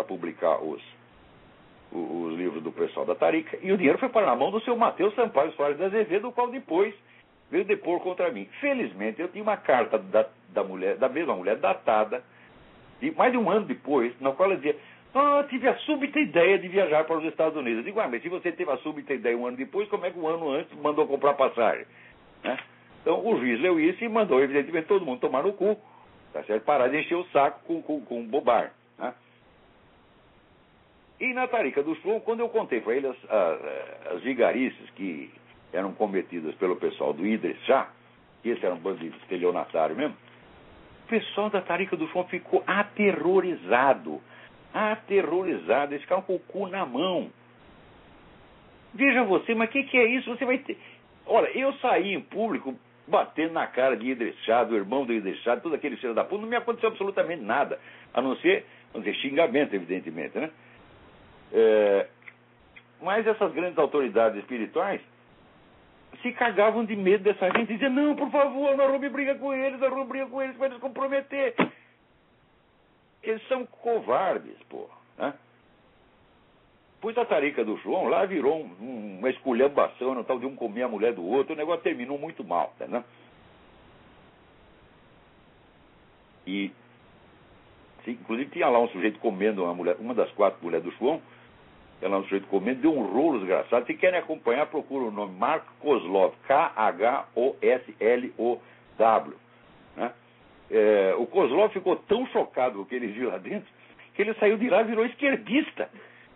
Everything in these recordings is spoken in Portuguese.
publicar os livros do pessoal da Tarica, e o dinheiro foi para a mão do seu Mateus Sampaio Soares de Azevedo, o qual depois veio depor contra mim. Felizmente, eu tinha uma carta da mesma mulher, datada, e mais de um ano depois, na qual ela dizia: tive a súbita ideia de viajar para os Estados Unidos. Eu digo: mas se você teve a súbita ideia um ano depois, como é que um ano antes mandou comprar passagem? Né? Então, o juiz leu isso e mandou, evidentemente, todo mundo tomar no cu, tá certo? Parar de encher o saco com bobagem. Né? E na Tarica do João, quando eu contei para ele as vigarices que eram cometidas pelo pessoal do Idris Shah, que esse era um bandido estelionatário mesmo, o pessoal da Tarica do João ficou aterrorizado. Eles ficaram com o cu na mão. Veja você, mas o que é isso? Você vai ter... Olha, eu saí em público batendo na cara de Idris Shah, do irmão do Idris Shah, todo aquele filho da puta, não me aconteceu absolutamente nada, a não ser, vamos dizer, xingamento, evidentemente, né? Mas essas grandes autoridades espirituais se cagavam de medo dessa gente, diziam: não, por favor, não arrume briga com eles, para eles comprometer. Eles são covardes, pô. Né? Pois a Tarica do João lá virou uma esculhambação, no tal de um comer a mulher do outro, o negócio terminou muito mal, né? E, inclusive, tinha lá um sujeito comendo uma das 4 mulheres do João. Tinha lá um sujeito comendo, deu um rolo desgraçado. Se querem acompanhar, procura o nome Mark Kozlov, Khoslow. Né? O Kozlov ficou tão chocado com o que ele viu lá dentro, que ele saiu de lá e virou esquerdista.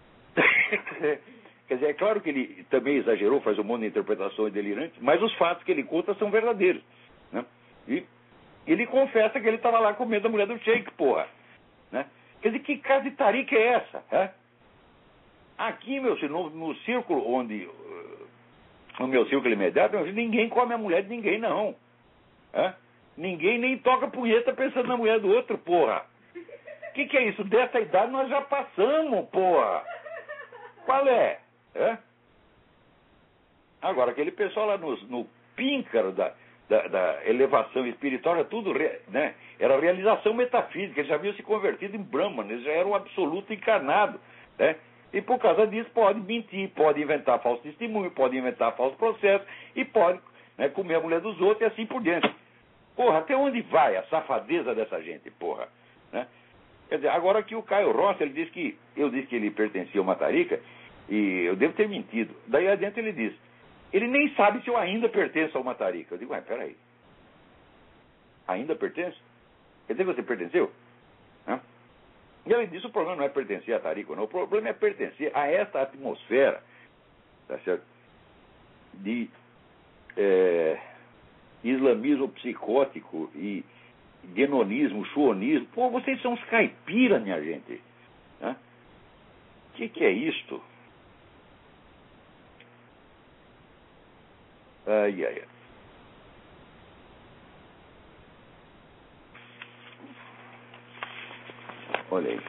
Quer dizer, é claro que ele também exagerou, faz um monte de interpretações delirantes, mas os fatos que ele conta são verdadeiros. Né? E ele confessa que ele estava lá comendo a mulher do Sheik, porra. Né? Quer dizer, que casa de tarica é essa? Aqui, meu senhor, no círculo onde... No meu círculo imediato, ninguém come a mulher de ninguém, não. Ninguém nem toca punheta pensando na mulher do outro, porra. O que é isso? Dessa idade nós já passamos, porra. Qual é? Agora, aquele pessoal lá no píncaro da elevação espiritual, era tudo, né? Era realização metafísica. Eles já haviam se convertido em Brahman, eles já eram um absoluto encarnado, né? E por causa disso pode mentir, pode inventar falso testemunho, pode inventar falso processo e pode, né, comer a mulher dos outros e assim por diante. Porra, até onde vai a safadeza dessa gente, porra? Né? Quer dizer, agora que o Caio Rossi, eu disse que ele pertencia a uma tarica, e eu devo ter mentido. Daí adiante ele diz: ele nem sabe se eu ainda pertenço a uma tarica. Eu digo: peraí. Ainda pertence? Quer dizer que você pertenceu? E além disso, o problema não é pertencer à tarica, não. O problema é pertencer a esta atmosfera, tá certo? De islamismo psicótico e guenonismo, chuonismo. Pô, vocês são uns caipiras, minha gente. O que é isto? Ai. Olha aí.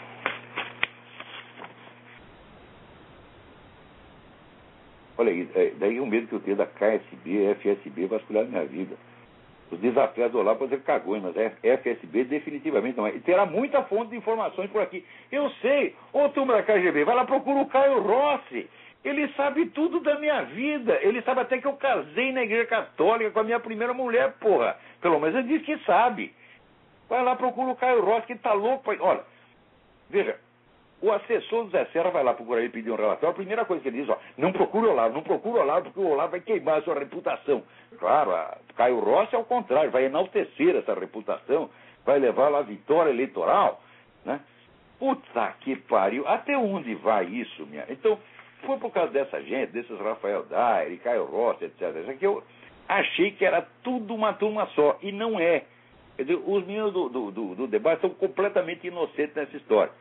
Olha aí, daí o medo que eu tenho da KSB, FSB vasculhar minha vida. Os desafios do Olavo para dizer cagões, mas FSB definitivamente não é. E terá muita fonte de informações por aqui. Eu sei, turma da KGB, vai lá, procura o Caio Rossi. Ele sabe tudo da minha vida. Ele sabe até que eu casei na Igreja Católica com a minha primeira mulher, porra. Pelo menos ele diz que sabe. Vai lá, procura o Caio Rossi, que tá louco. Olha, veja, o assessor do Zé Serra vai lá procurar ele pedir um relatório. A primeira coisa que ele diz: não procure o Olavo, porque o Olavo vai queimar a sua reputação. Claro, Caio Rossi é o contrário, vai enaltecer essa reputação, vai levar lá a vitória eleitoral, né? Puta que pariu, até onde vai isso, minha? Então, foi por causa dessa gente, desses Rafael Daire, Caio Rossi, etc., isso que eu achei que era tudo uma turma só, e não é. Quer dizer, os meninos do debate são completamente inocentes nessa história.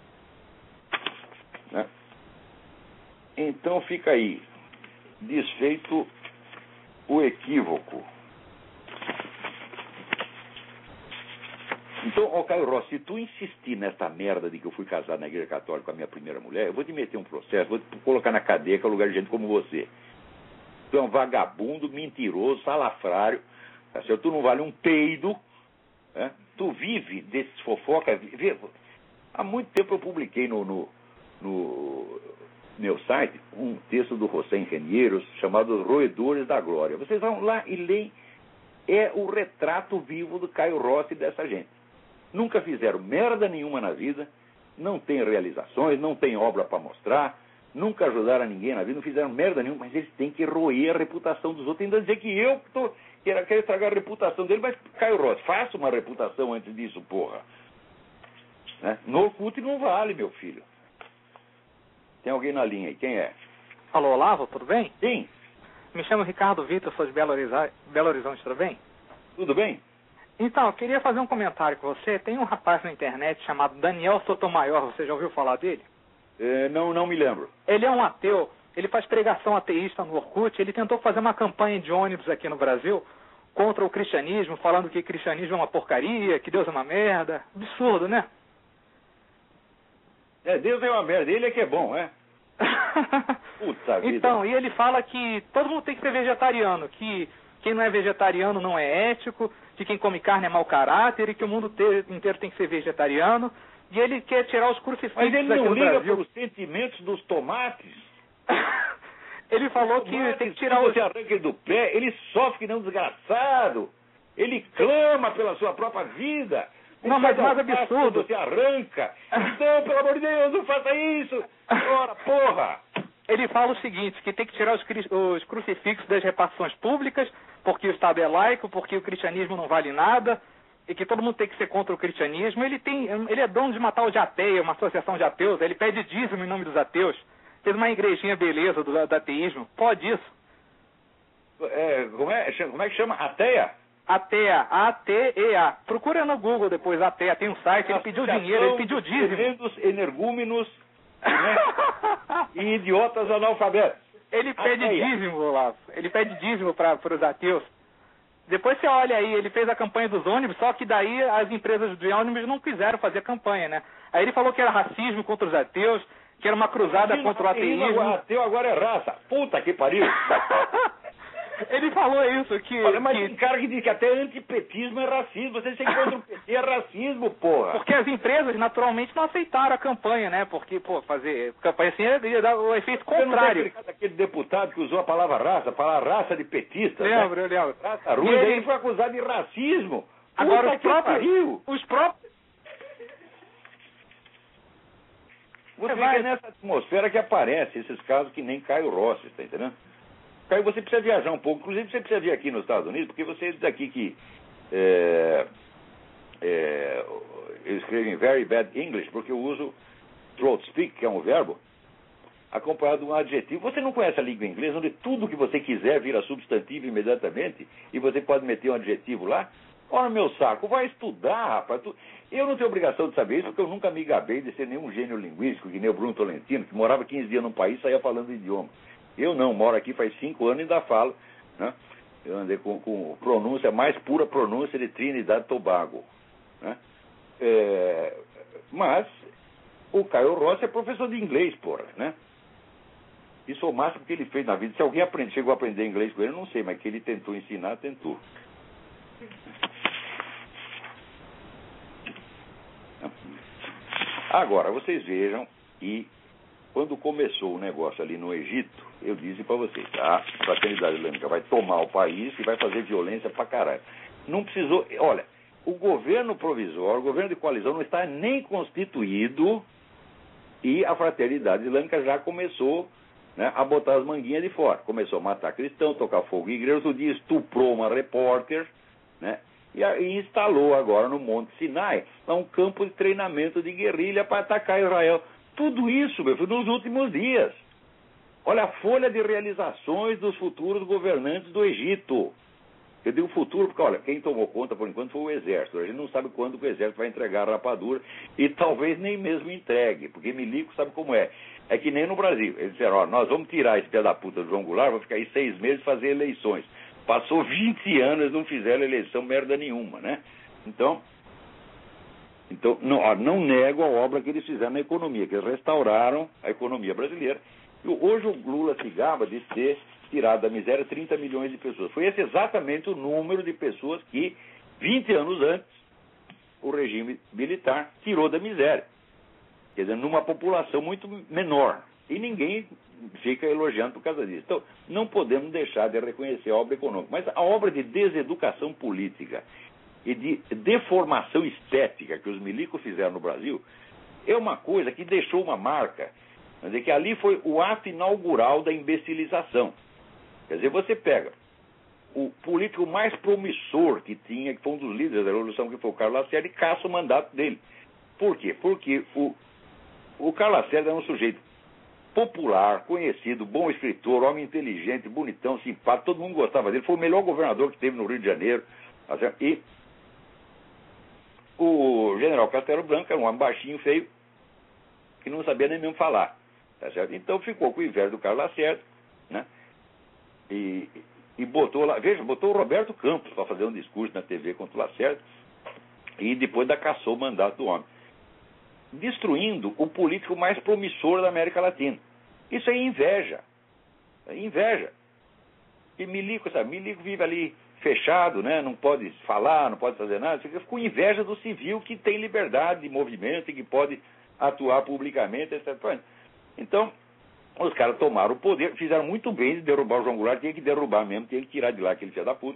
Né? Então fica aí, desfeito o equívoco. Então, Caio Rossi, se tu insistir nessa merda de que eu fui casado na Igreja Católica com a minha primeira mulher, eu vou te meter um processo, vou te colocar na cadeia, que é o lugar de gente como você. Tu é um vagabundo, mentiroso, salafrário, tá certo? Tu não vale um peido, né? Tu vive desses fofocas. Há muito tempo eu publiquei no meu site um texto do José Engenheiros chamado Roedores da Glória. Vocês vão lá e leem. É o retrato vivo do Caio Rossi e dessa gente. Nunca fizeram merda nenhuma na vida, não tem realizações, não tem obra para mostrar, nunca ajudaram a ninguém na vida, não fizeram merda nenhuma, mas eles têm que roer a reputação dos outros, ainda dizer que eu quero estragar a reputação dele, mas Caio Rossi, faça uma reputação antes disso, porra. Né? No Orkut não vale, meu filho. Tem alguém na linha aí, quem é? Alô, Olavo, tudo bem? Sim. Me chamo Ricardo Vitor, sou de Belo Horizonte, tudo bem? Tudo bem? Então, eu queria fazer um comentário com você. Tem um rapaz na internet chamado Daniel Sotomayor, você já ouviu falar dele? Não me lembro. Ele é um ateu, ele faz pregação ateísta no Orkut, ele tentou fazer uma campanha de ônibus aqui no Brasil contra o cristianismo, falando que cristianismo é uma porcaria, que Deus é uma merda. Absurdo, né? Deus é uma merda, ele é que é bom, é? Puta vida. Então, e ele fala que todo mundo tem que ser vegetariano, que quem não é vegetariano não é ético, que quem come carne é mau caráter e que o mundo inteiro tem que ser vegetariano. E ele quer tirar os crucifixos aqui no Brasil. Mas ele não liga para os sentimentos dos tomates? Ele falou que tem que tirar os... Você arranca ele do pé, ele sofre que nem um desgraçado. Ele clama pela sua própria vida. Não, mas mais absurdo. Você arranca. Então, pelo amor de Deus, não faça isso. Ora, porra. Ele fala o seguinte, que tem que tirar os crucifixos das repartições públicas, porque o Estado é laico, porque o cristianismo não vale nada, e que todo mundo tem que ser contra o cristianismo. Ele é dono de uma tal de ateia, uma associação de ateus, ele pede dízimo em nome dos ateus. Fez uma igrejinha beleza do ateísmo. Pode isso. Como é que chama? Ateia? Ateia, A-T-E-A. Procura no Google depois, Ateia. Tem um site, ele pediu dinheiro, ele pediu dízimo. Energúmenos, né? E idiotas analfabetos. Ele pede dízimo, Olavo. Ele pede dízimo para os ateus. Depois você olha aí, ele fez a campanha dos ônibus, só que daí as empresas de ônibus não quiseram fazer a campanha, né? Aí ele falou que era racismo contra os ateus, que era uma cruzada contra o ateísmo. Ateu agora é raça. Puta que pariu. Ele falou isso, que... Olha, mas tem cara que diz que até antipetismo é racismo. Você contra o PT é racismo, porra. Porque as empresas, naturalmente, não aceitaram a campanha, né? Porque, pô, fazer campanha assim ia dar o efeito contrário. Você não tem aquele deputado que usou a palavra raça de petista, lembro, né? Eu lembro. Raça ruim, daí ele foi acusado de racismo. Agora, os próprios... Você vê nessa atmosfera que aparece esses casos que nem Caio Rossi, tá entendendo? Caio, você precisa viajar um pouco. Inclusive, você precisa vir aqui nos Estados Unidos, porque você diz aqui que eu escrevo em very bad English, porque eu uso throat speak, que é um verbo, acompanhado de um adjetivo. Você não conhece a língua inglesa, onde tudo que você quiser vira substantivo imediatamente, e você pode meter um adjetivo lá? Ora, meu saco, vai estudar, rapaz. Eu não tenho obrigação de saber isso, porque eu nunca me gabei de ser nenhum gênio linguístico, que nem o Bruno Tolentino, que morava 15 dias num país e saía falando o idioma. Eu não, moro aqui faz 5 anos e ainda falo, né? Eu andei com pronúncia, mais pura pronúncia de Trinidad e Tobago, né? Mas o Caio Rossi é professor de inglês, porra, né? Isso é o máximo que ele fez na vida. Se alguém chegou a aprender inglês com ele, eu não sei, mas que ele tentou ensinar, tentou. Agora, vocês vejam que quando começou o negócio ali no Egito, eu disse para vocês, a Fraternidade Islâmica vai tomar o país e vai fazer violência pra caralho. Não precisou... Olha, o governo provisório, o governo de coalizão não está nem constituído e a Fraternidade Islâmica já começou, né, a botar as manguinhas de fora. Começou a matar cristãos, tocar fogo em igrejas. Outro dia estuprou uma repórter, né, e instalou agora no Monte Sinai um campo de treinamento de guerrilha para atacar Israel. Tudo isso, meu filho, nos últimos dias. Olha a folha de realizações dos futuros governantes do Egito. Eu digo futuro porque, olha, quem tomou conta por enquanto foi o Exército. A gente não sabe quando o Exército vai entregar a rapadura e talvez nem mesmo entregue, porque milico sabe como é. É que nem no Brasil. Eles disseram, ó, nós vamos tirar esse pé da puta do João Goulart, vamos ficar aí 6 meses fazer eleições. Passou 20 anos e não fizeram eleição merda nenhuma, né? Então não nego a obra que eles fizeram na economia, que eles restauraram a economia brasileira. E hoje o Lula se gaba de ter tirado da miséria 30 milhões de pessoas. Foi esse exatamente o número de pessoas que, 20 anos antes, o regime militar tirou da miséria. Quer dizer, numa população muito menor. E ninguém fica elogiando por causa disso. Então, não podemos deixar de reconhecer a obra econômica. Mas a obra de deseducação política e de deformação estética que os milicos fizeram no Brasil é uma coisa que deixou uma marca. Quer dizer, que ali foi o ato inaugural da imbecilização. Quer dizer, você pega o político mais promissor que tinha, que foi um dos líderes da Revolução, que foi o Carlos Lacerda, e caça o mandato dele. Por quê? Porque o Carlos Lacerda era um sujeito popular, conhecido, bom escritor, homem inteligente, bonitão, simpático, todo mundo gostava dele, foi o melhor governador que teve no Rio de Janeiro. E o general Castelo Branco era um homem baixinho, feio, que não sabia nem mesmo falar. Tá certo? Então ficou com o inveja do Carlos Lacerda, né? E botou lá, veja, botou o Roberto Campos para fazer um discurso na TV contra o Lacerda e depois caçou o mandato do homem, destruindo o político mais promissor da América Latina. Isso é inveja. É inveja. E milico, sabe? Milico vive ali fechado, né? Não pode falar, não pode fazer nada. Fica com inveja do civil que tem liberdade de movimento e que pode atuar publicamente, etc. Então, os caras tomaram o poder, fizeram muito bem de derrubar o João Goulart, tinha que derrubar mesmo, tinha que tirar de lá aquele filho da puta.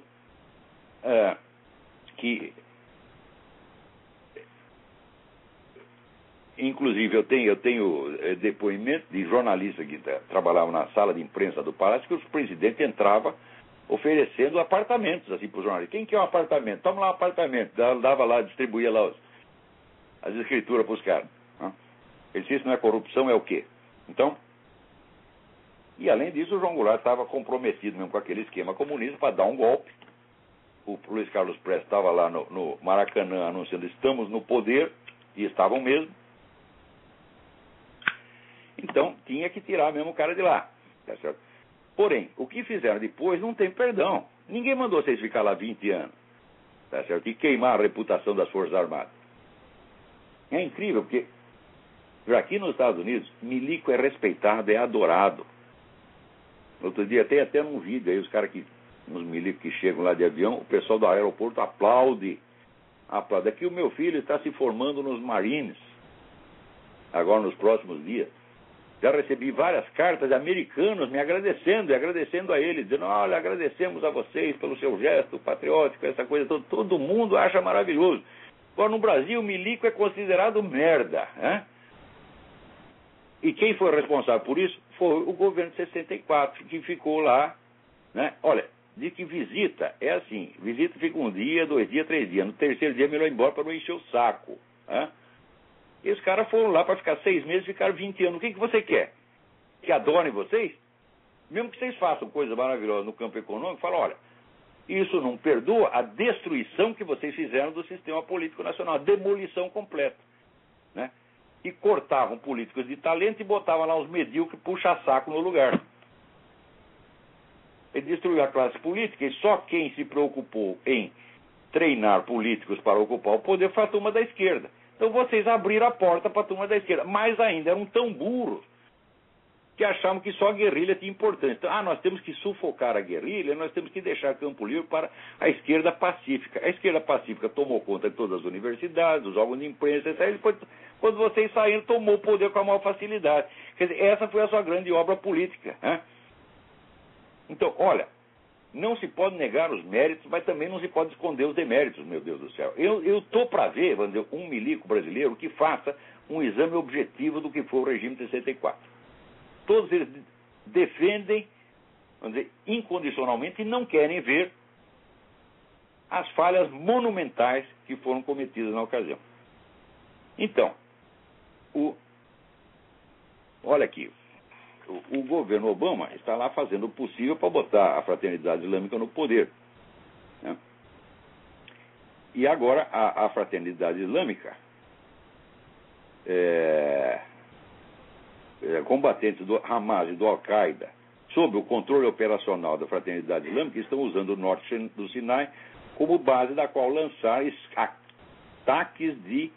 Inclusive, eu tenho depoimento de jornalistas que trabalhavam na sala de imprensa do Palácio, que o presidente entrava oferecendo apartamentos assim para os jornalistas. Quem quer um apartamento? Toma lá um apartamento. Dava lá, distribuía lá as escrituras para os caras. Ele disse, isso não é corrupção, é o quê? Então, e além disso, o João Goulart estava comprometido mesmo com aquele esquema comunista para dar um golpe. O Luiz Carlos Prestes estava lá no Maracanã anunciando, estamos no poder, e estavam mesmo. Então, tinha que tirar mesmo o cara de lá. Tá certo? Porém, o que fizeram depois não tem perdão. Ninguém mandou vocês ficar lá 20 anos. Tá certo? E queimar a reputação das Forças Armadas. É incrível, porque aqui nos Estados Unidos, milico é respeitado, é adorado. Outro dia tem até num vídeo aí, uns milicos que chegam lá de avião, o pessoal do aeroporto aplaude. Aqui o meu filho está se formando nos Marines, agora nos próximos dias. Já recebi várias cartas de americanos me agradecendo, e agradecendo a ele, dizendo, olha, agradecemos a vocês pelo seu gesto patriótico, essa coisa toda. Todo mundo acha maravilhoso. Agora, no Brasil, o milico é considerado merda, né? E quem foi responsável por isso foi o governo de 64, que ficou lá, né? Olha, diz que visita é assim, visita fica 1 dia, 2 dias, 3 dias. No terceiro dia, melhor ir embora para não encher o saco, né? E os caras foram lá para ficar 6 meses, ficaram 20 anos. O que você quer? Que adorem vocês? Mesmo que vocês façam coisa maravilhosa no campo econômico, fala, olha, isso não perdoa a destruição que vocês fizeram do sistema político nacional, a demolição completa, né? E cortavam políticos de talento e botavam lá os medíocres puxa-saco no lugar. Ele destruiu a classe política e só quem se preocupou em treinar políticos para ocupar o poder foi a turma da esquerda. Então vocês abriram a porta para a turma da esquerda. Mas ainda eram tão burros que achavam que só a guerrilha tinha importância. Então, nós temos que sufocar a guerrilha, nós temos que deixar campo livre para a esquerda pacífica. A esquerda pacífica tomou conta de todas as universidades, os órgãos de imprensa, etc. Depois, quando vocês saíram, tomou o poder com a maior facilidade. Quer dizer, essa foi a sua grande obra política, né? Então, olha, não se pode negar os méritos, mas também não se pode esconder os deméritos, meu Deus do céu. Eu estou para ver, vamos dizer, um milico brasileiro que faça um exame objetivo do que foi o regime de 64. Todos eles defendem, vamos dizer, incondicionalmente e não querem ver as falhas monumentais que foram cometidas na ocasião. Então, olha aqui, o governo Obama está lá fazendo o possível para botar a Fraternidade Islâmica no poder, né? E agora a Fraternidade Islâmica, combatentes do Hamas e do Al-Qaeda, sob o controle operacional da Fraternidade Islâmica, estão usando o norte do Sinai como base da qual lançar ataques de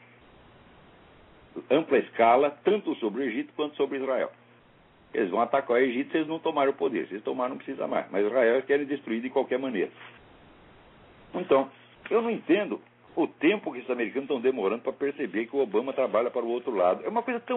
ampla escala, tanto sobre o Egito quanto sobre Israel. Eles vão atacar o Egito se eles não tomarem o poder. Se eles tomarem, não precisa mais. Mas Israel eles querem destruir de qualquer maneira. Então, eu não entendo o tempo que os americanos estão demorando para perceber que o Obama trabalha para o outro lado. É uma coisa tão